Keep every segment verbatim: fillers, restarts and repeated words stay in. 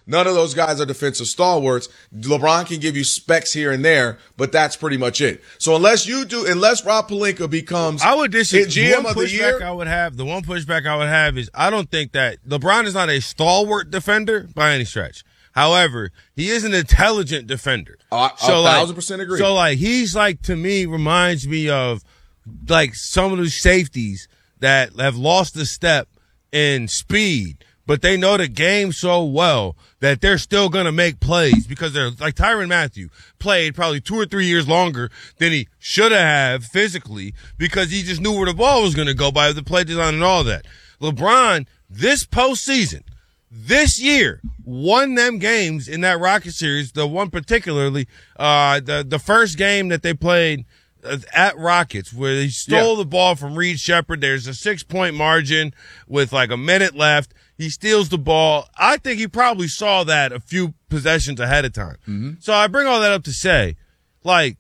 None of those guys are defensive stalwarts. LeBron can give you specs here and there, but that's pretty much it. So unless you do, unless Rob Pelinka becomes I would disagree. G M the one of the pushback year, I would have, the one pushback I would have is I don't think that LeBron is not a stalwart defender by any stretch. However, he is an intelligent defender. Uh, so a like, thousand percent agree. So like he's like to me reminds me of like some of those safeties that have lost a step in speed, but they know the game so well that they're still going to make plays because they're like Tyrann Mathieu played probably two or three years longer than he should have physically because he just knew where the ball was going to go by the play design and all that. LeBron, this postseason, this year, won them games in that Rocket series, the one particularly, uh, the, the first game that they played at Rockets where they stole yeah. the ball from Reed Sheppard. There's a six point margin with like a minute left. He steals the ball. I think he probably saw that a few possessions ahead of time. Mm-hmm. So I bring all that up to say, like,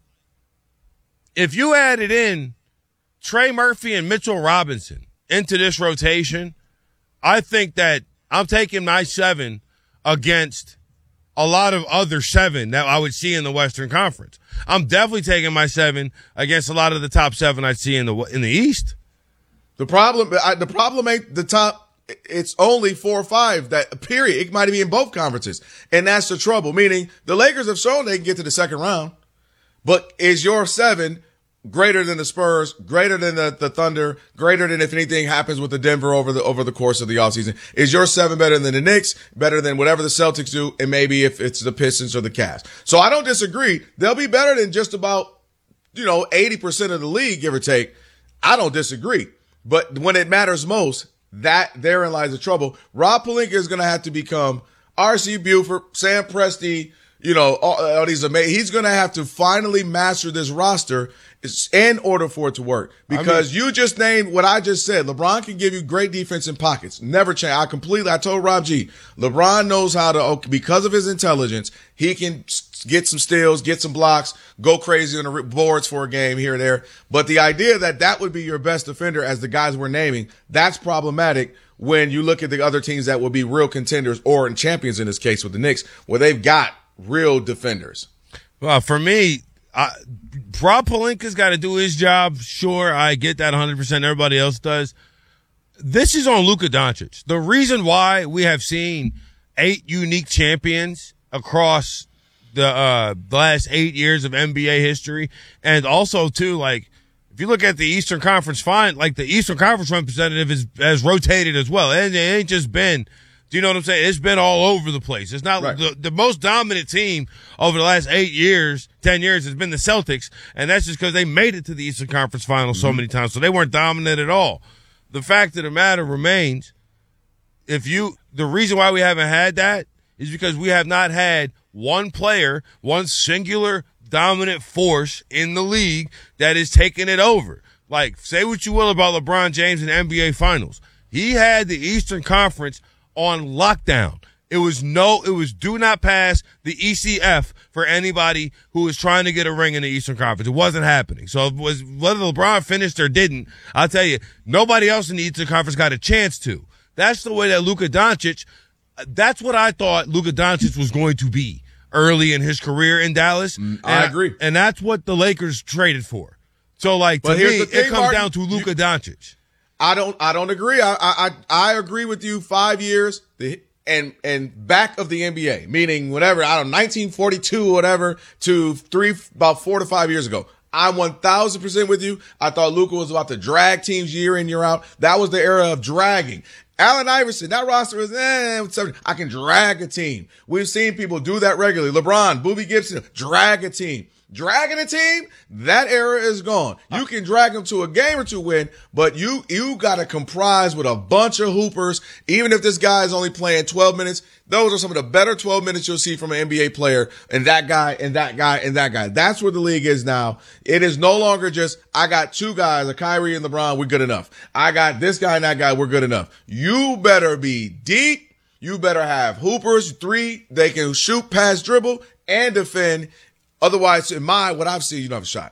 if you added in Trey Murphy and Mitchell Robinson into this rotation, I think that I'm taking my seven against a lot of other seven that I would see in the Western Conference. I'm definitely taking my seven against a lot of the top seven I see in the in the East. The problem, the problem ain't the top. It's only four or five that period. It might be in both conferences, and that's the trouble. Meaning the Lakers have shown they can get to the second round, but is your seven greater than the Spurs, greater than the, the Thunder, greater than if anything happens with the Denver over the over the course of the offseason? Is your seven better than the Knicks, better than whatever the Celtics do, and maybe if it's the Pistons or the Cavs? So I don't disagree. They'll be better than just about, you know, eighty percent of the league, give or take. I don't disagree. But when it matters most, that therein lies the trouble. Rob Pelinka is going to have to become R C Buford, Sam Presti, you know, all, all these amazing. He's going to have to finally master this roster in order for it to work. Because I mean, you just named what I just said. LeBron can give you great defense in pockets. Never change. I completely, I told Rob G, LeBron knows how to, because of his intelligence, he can get some steals, get some blocks, go crazy on the boards for a game here or there. But the idea that that would be your best defender as the guys we're naming, that's problematic when you look at the other teams that would be real contenders or champions in this case with the Knicks, where they've got real defenders. Well, for me, I, Rob Pelinka's got to do his job. Sure, I get that one hundred percent. Everybody else does. This is on Luka Doncic. The reason why we have seen eight unique champions across the, uh, the last eight years of N B A history, and also, too, like, if you look at the Eastern Conference fine, like the Eastern Conference representative is, has rotated as well. It, it ain't just been, do you know what I'm saying? It's been all over the place. It's not right. the, the most dominant team over the last eight years, ten years has been the Celtics, and that's just because they made it to the Eastern Conference Finals mm-hmm. so many times, so they weren't dominant at all. The fact of the matter remains, if you, the reason why we haven't had that is because we have not had one player, one singular dominant force in the league that is taking it over. Like, say what you will about LeBron James in the N B A Finals. He had the Eastern Conference on lockdown. It was no, it was do not pass the E C F for anybody who was trying to get a ring in the Eastern Conference. It wasn't happening. So it was, whether LeBron finished or didn't, I'll tell you, nobody else in the Eastern Conference got a chance to. That's the way that Luka Doncic, that's what I thought Luka Doncic was going to be early in his career in Dallas. Mm, I and, agree. And that's what the Lakers traded for. So like, to me, thing, it comes Martin, down to Luka you, Doncic. I don't, I don't agree. I, I, I agree with you. Five years, the, and, and back of the N B A, meaning whatever, I don't know, nineteen forty-two or whatever to three, about four to five years ago. I'm one thousand percent with you. I thought Luka was about to drag teams year in, year out. That was the era of dragging. Allen Iverson, that roster was, eh, I can drag a team. We've seen people do that regularly. LeBron, Boobie Gibson, drag a team. Dragging a team, that era is gone. You can drag them to a game or two win, but you, you gotta comprise with a bunch of hoopers. Even if this guy is only playing twelve minutes, those are some of the better twelve minutes you'll see from an N B A player, and that guy, and that guy, and that guy. That's where the league is now. It is no longer just, I got two guys, a Kyrie and LeBron, we're good enough. I got this guy and that guy, we're good enough. You better be deep. You better have hoopers, three, they can shoot, pass, dribble, and defend. Otherwise, in my, what I've seen, you don't have a shot.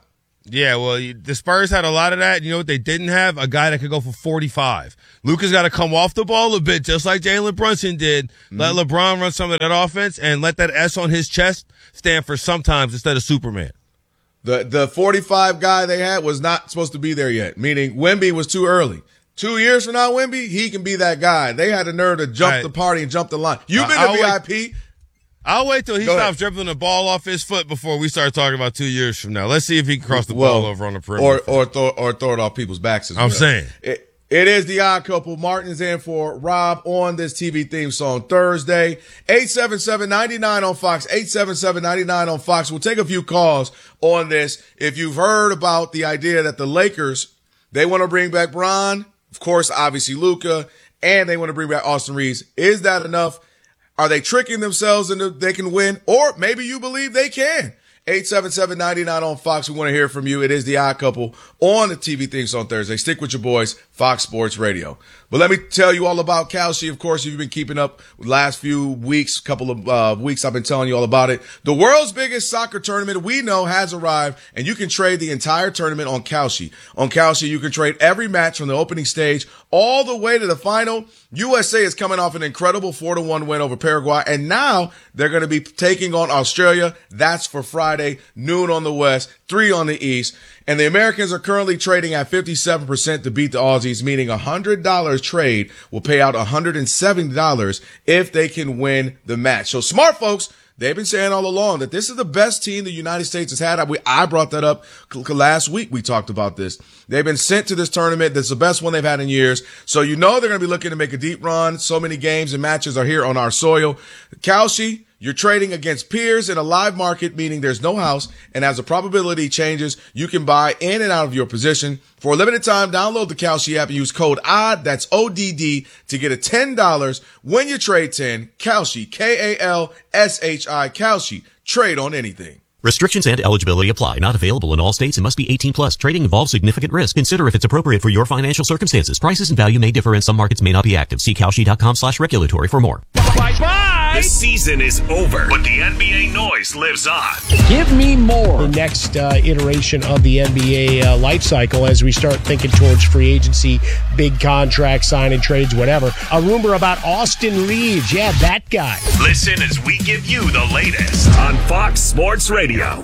Yeah, well, the Spurs had a lot of that. You know what they didn't have? A guy that could go for forty-five. Luka's got to come off the ball a bit, just like Jalen Brunson did. Mm-hmm. Let LeBron run some of that offense and let that S on his chest stand for sometimes instead of Superman. The the forty-five guy they had was not supposed to be there yet, meaning Wemby was too early. Two years from now, Wemby, he can be that guy. They had the nerve to jump right. the party and jump the line. You've been I'll to V I P. Wait. I'll wait till he Go stops ahead. dribbling the ball off his foot before we start talking about two years from now. Let's see if he can cross the well, ball over on the perimeter. Or or throw, or throw it off people's backs as well. I'm saying. It, It is the Odd Couple. Martin is in for Rob on this T V theme song Thursday. eight seven seven, nine nine on Fox. eight seven seven, nine nine on Fox. We'll take a few calls on this. If you've heard about the idea that the Lakers, they want to bring back Bron, of course, obviously Luka, and they want to bring back Austin Reeves. Is that enough? Are they tricking themselves into they can win? Or maybe you believe they can. eight seven seven, nine nine on Fox. We want to hear from you. It is the Odd Couple on the T V things on Thursday. Stick with your boys, Fox Sports Radio. But let me tell you all about Kalshi. Of course, if you've been keeping up with the last few weeks, couple of uh, weeks, I've been telling you all about it. The world's biggest soccer tournament we know has arrived, and you can trade the entire tournament on Kalshi. On Kalshi, you can trade every match from the opening stage all the way to the final. U S A is coming off an incredible four to one win over Paraguay, and now they're going to be taking on Australia. That's for Friday, noon on the West, three on the East. And the Americans are currently trading at fifty-seven percent to beat the Aussies, meaning a one hundred dollars trade will pay out one hundred seventy dollars if they can win the match. So smart folks, they've been saying all along that this is the best team the United States has had. I, I brought that up last week. We talked about this. They've been sent to this tournament. That's the best one they've had in years. So you know they're going to be looking to make a deep run. So many games and matches are here on our soil. Kalshi, you're trading against peers in a live market, meaning there's no house. And as the probability changes, you can buy in and out of your position. For a limited time, download the Kalshi app and use code ODD, that's O D D, to get a ten dollars when you trade ten. Kalshi, K A L S H I, Kalshi. Trade on anything. Restrictions and eligibility apply. Not available in all states and must be eighteen plus. Trading involves significant risk. Consider if it's appropriate for your financial circumstances. Prices and value may differ and some markets may not be active. See Kalshi.com slash regulatory for more. Bye bye! The season is over, but the N B A noise lives on. Give me more. The next uh, iteration of the N B A uh, life cycle as we start thinking towards free agency, big contracts, signing trades, whatever. A rumor about Austin Reeves. Yeah, that guy. Listen as we give you the latest on Fox Sports Radio.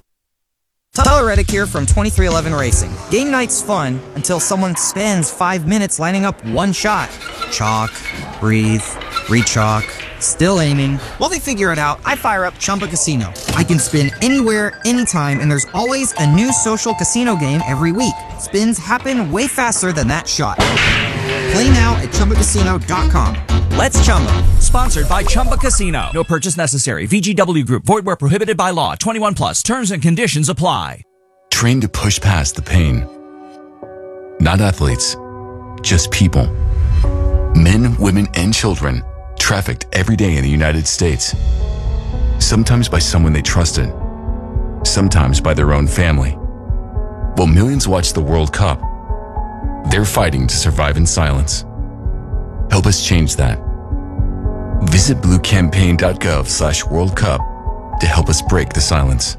Tyler Reddick here from twenty-three eleven Racing. Game night's fun until someone spends five minutes lining up one shot. Chalk, breathe, re-chalk, still aiming. While they figure it out, I fire up Chumba Casino. I can spin anywhere, anytime, and there's always a new social casino game every week. Spins happen way faster than that shot. Play now at Chumba Casino dot com. Let's Chumba. Sponsored by Chumba Casino. No purchase necessary. V G W Group. Void where prohibited by law. twenty-one plus. Terms and conditions apply. Trained to push past the pain. Not athletes, just people. Men, women, and children trafficked every day in the United States. Sometimes by someone they trusted. Sometimes by their own family. While millions watch the World Cup, they're fighting to survive in silence. Help us change that. Visit bluecampaign.gov slash World Cup to help us break the silence.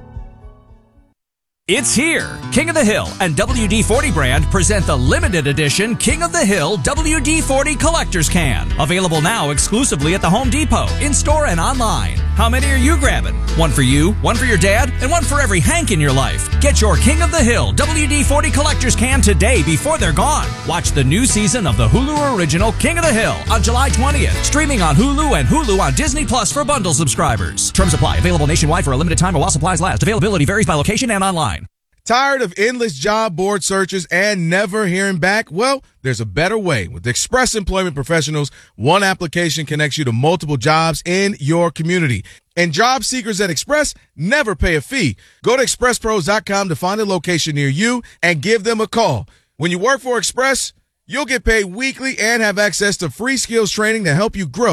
It's here. King of the Hill and W D forty brand present the limited edition King of the Hill W D forty Collector's Can. Available now exclusively at the Home Depot, in-store and online. How many are you grabbing? One for you, one for your dad, and one for every Hank in your life. Get your King of the Hill W D forty Collector's Can today before they're gone. Watch the new season of the Hulu original King of the Hill on July twentieth. Streaming on Hulu and Hulu on Disney Plus for bundle subscribers. Terms apply. Available nationwide for a limited time while supplies last. Availability varies by location and online. Tired of endless job board searches and never hearing back? Well, there's a better way. With Express Employment Professionals, one application connects you to multiple jobs in your community. And job seekers at Express never pay a fee. Go to express pros dot com to find a location near you and give them a call. When you work for Express, you'll get paid weekly and have access to free skills training to help you grow.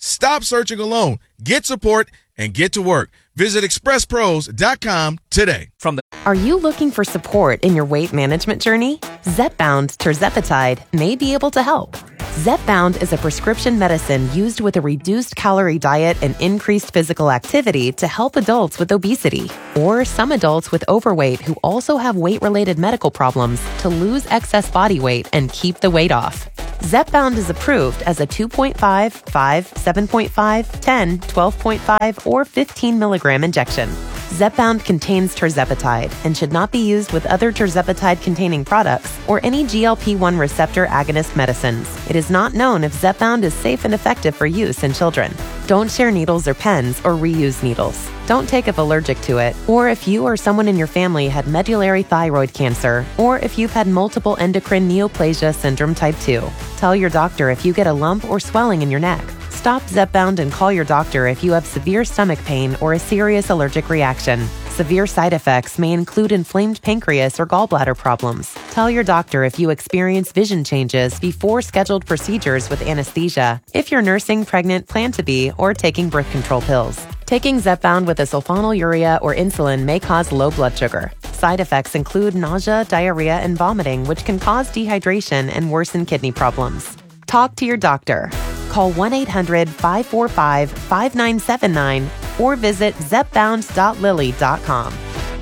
Stop searching alone. Get support and get to work. Visit express pros dot com today. From the Are you looking for support in your weight management journey? Zepbound tirzepatide may be able to help. Zepbound is a prescription medicine used with a reduced calorie diet and increased physical activity to help adults with obesity or some adults with overweight who also have weight-related medical problems to lose excess body weight and keep the weight off. Zepbound is approved as a two point five, five, seven point five, ten, twelve point five, or fifteen milligram injection. Zepbound contains tirzepatide and should not be used with other tirzepatide-containing products or any G L P one receptor agonist medicines. It is not known if Zepbound is safe and effective for use in children. Don't share needles or pens or reuse needles. Don't take if allergic to it, or if you or someone in your family had medullary thyroid cancer, or if you've had multiple endocrine neoplasia syndrome type two. Tell your doctor if you get a lump or swelling in your neck. Stop Zepbound and call your doctor if you have severe stomach pain or a serious allergic reaction. Severe side effects may include inflamed pancreas or gallbladder problems. Tell your doctor if you experience vision changes before scheduled procedures with anesthesia, if you're nursing, pregnant, plan to be, or taking birth control pills. Taking Zepbound with a sulfonylurea or insulin may cause low blood sugar. Side effects include nausea, diarrhea, and vomiting, which can cause dehydration and worsen kidney problems. Talk to your doctor. Call one eight hundred, five four five, five nine seven nine or visit zepbound dot lilly dot com.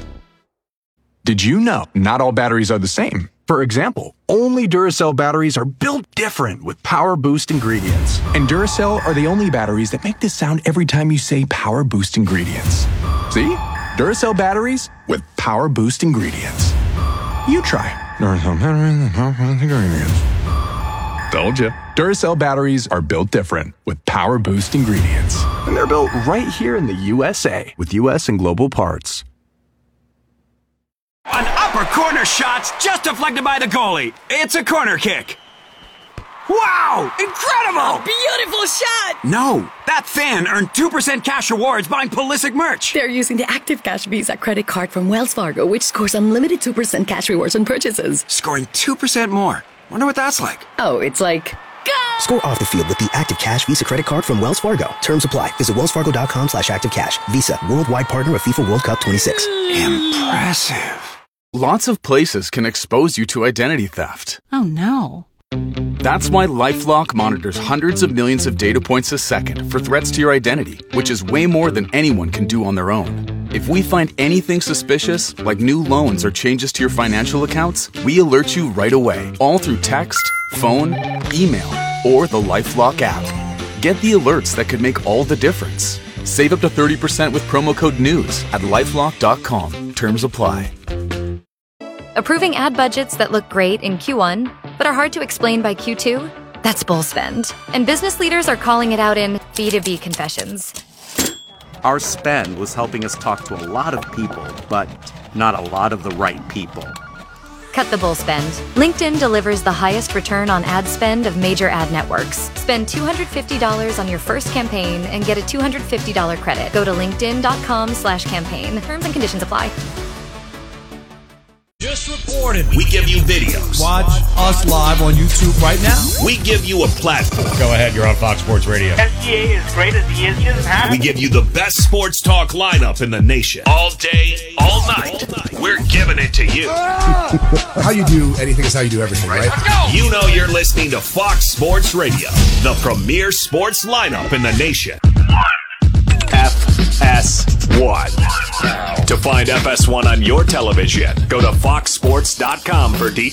Did you know not all batteries are the same? For example, only Duracell batteries are built different with Power Boost ingredients. And Duracell are the only batteries that make this sound every time you say Power Boost ingredients. See? Duracell batteries with Power Boost ingredients. You try. Duracell batteries with Power Boost ingredients. Told you. Duracell batteries are built different with Power Boost ingredients. And they're built right here in the U S A with U S and global parts. An upper corner shot's just deflected by the goalie. It's a corner kick. Wow! Incredible! Beautiful shot! No, that fan earned two percent cash rewards buying Pulisic merch. They're using the Active Cash Visa credit card from Wells Fargo, which scores unlimited two percent cash rewards on purchases. Scoring two percent more. Wonder what that's like. Oh, it's like... Go! Score off the field with the Active Cash Visa credit card from Wells Fargo. Terms apply. Visit wellsfargo.com slash activecash. Visa, worldwide partner of FIFA World Cup twenty-six. Impressive. Lots of places can expose you to identity theft. Oh, no. That's why LifeLock monitors hundreds of millions of data points a second for threats to your identity, which is way more than anyone can do on their own. If we find anything suspicious, like new loans or changes to your financial accounts, we alert you right away, all through text, phone, email, or the LifeLock app. Get the alerts that could make all the difference. Save up to thirty percent with promo code NEWS at lifelock dot com. Terms apply. Approving ad budgets that look great in Q one, but are hard to explain by Q two? That's bull spend. And business leaders are calling it out in B two B confessions. Our spend was helping us talk to a lot of people, but not a lot of the right people. Cut the bull spend. LinkedIn delivers the highest return on ad spend of major ad networks. Spend two hundred fifty dollars on your first campaign and get a two hundred fifty dollars credit. Go to linkedin.com slash campaign. Terms and conditions apply. Just reported. We give you videos. Watch us live on YouTube right now. We give you a platform. Go ahead, you're on Fox Sports Radio. S G A is great as he is. He doesn't have We give you the best sports talk lineup in the nation. All day, all night. All night. We're giving it to you. How you do anything is how you do everything, right? Let's go. You know you're listening to Fox Sports Radio, the premier sports lineup in the nation. F S one. To find F S one on your television, go to fox sports dot com for details.